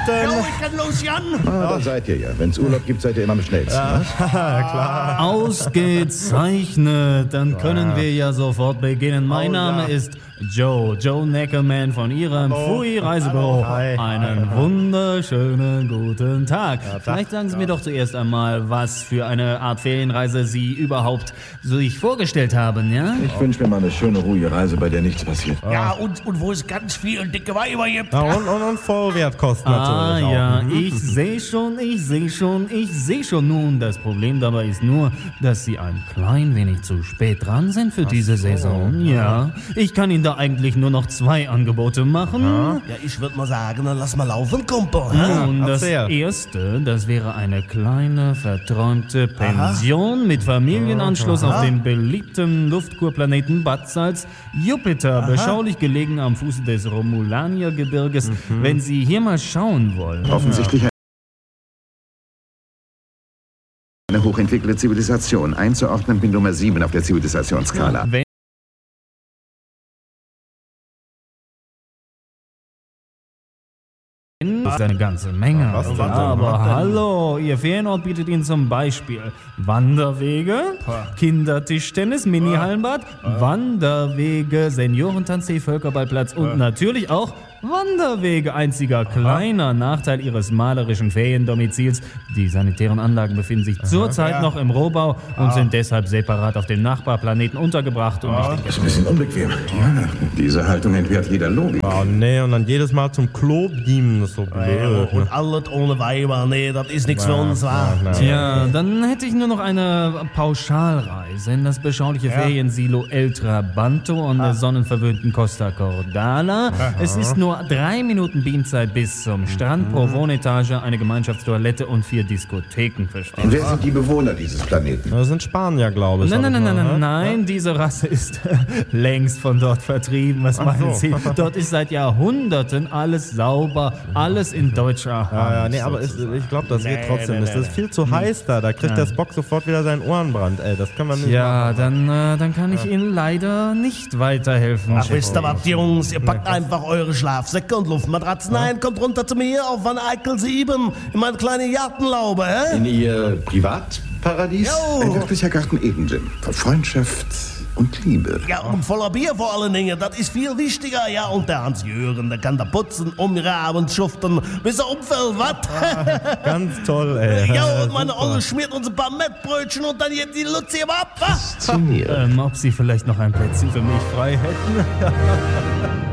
Captain. Jo, ich kann los, Jan. Da seid ihr ja. Wenn's Urlaub gibt, seid ihr immer am schnellsten. Was? Klar. Ausgezeichnet, dann können wir ja sofort beginnen. Mein Name ist Joe Neckerman von Ihrem Fui-Reisebüro. Hi. Einen wunderschönen guten Tag. Vielleicht sagen Sie mir doch zuerst einmal, was für eine Art Ferienreise Sie überhaupt sich vorgestellt haben, ja? Ich wünsche mir mal eine schöne, ruhige Reise, bei der nichts passiert. Ja, und wo es ganz viel dicke Weiber gibt. Ja, und Vollwertkosten Ah natürlich ja, auch. ich sehe schon. Nun, das Problem dabei ist nur, dass Sie ein klein wenig zu spät dran sind für diese Saison. Ja, ich kann Ihnen da eigentlich nur noch 2 Angebote machen. Ja, ich würde mal sagen, dann lass mal laufen, Kumpel. Und das erzähl. erste, das wäre eine kleine, verträumte Pension mit Familienanschluss auf dem beliebten Luftkurplaneten Bad Salz, Jupiter, beschaulich gelegen am Fuße des Romulanier-Gebirges. Wenn Sie hier mal schauen wollen. Offensichtlich eine hochentwickelte Zivilisation. Einzuordnen bin Nummer 7 auf der Zivilisationsskala. Das ist eine ganze Menge. Was denn? Aber hallo, Ihr Ferienort bietet Ihnen zum Beispiel Wanderwege, Kindertischtennis, Mini-Hallenbad, Wanderwege, Seniorentanztee, Völkerballplatz und natürlich auch Wanderwege. Einziger kleiner Nachteil Ihres malerischen Feriendomizils: die sanitären Anlagen befinden sich zurzeit noch im Rohbau und sind deshalb separat auf dem Nachbarplaneten untergebracht. Und ich denke, Das ist ein bisschen unbequem. Ja, diese Haltung entbehrt jeder Logik. Oh nee, und dann jedes Mal zum Klo beamen, das ist so blöd. Und alles ohne Weiber, nee, das ist nichts für uns, wa? Tja, dann hätte ich nur noch eine Pauschalreise in das beschauliche Feriensilo El Trabanto an der sonnenverwöhnten Costa Cordala. Es ist nur 3 Minuten Beamzeit bis zum Strand, pro Wohnetage, eine Gemeinschaftstoilette und 4 Diskotheken, verstehen Sie? Wer sind die Bewohner dieses Planeten? Das sind Spanier, glaube ich. Nein, diese Rasse ist längst von dort vertrieben. Was meinen Sie? Dort ist seit Jahrhunderten alles sauber, alles in deutscher Hand. Ja, nee, aber ich glaube, das geht trotzdem nicht. Das ist viel zu heiß da. Da kriegt der Spock sofort wieder seinen Ohrenbrand, ey. Das können wir nicht Ja, machen. dann kann ich Ihnen leider nicht weiterhelfen. Ach, wisst ihr was, Jungs? Ihr packt einfach eure Schlafsäcke und Luftmatratzen ein, kommt runter zu mir auf Van Eikel 7 in meine kleine Gartenlaube, hä? In Ihr Privatparadies? Jo. Ein wirklicher Garten Eden, Jim. Von Freundschaft und Liebe. Ja, und voller Bier vor allen Dingen, das ist viel wichtiger. Ja, und der Hans-Jürgen, der kann da putzen, umgraben, schuften, bis er umfällt, was? Ganz toll, ey. Ja, und meine Olle schmiert uns ein paar Mettbrötchen und dann geht die Luzi ab, was? Zu mir. Ob Sie vielleicht noch ein Plätzchen für mich frei hätten?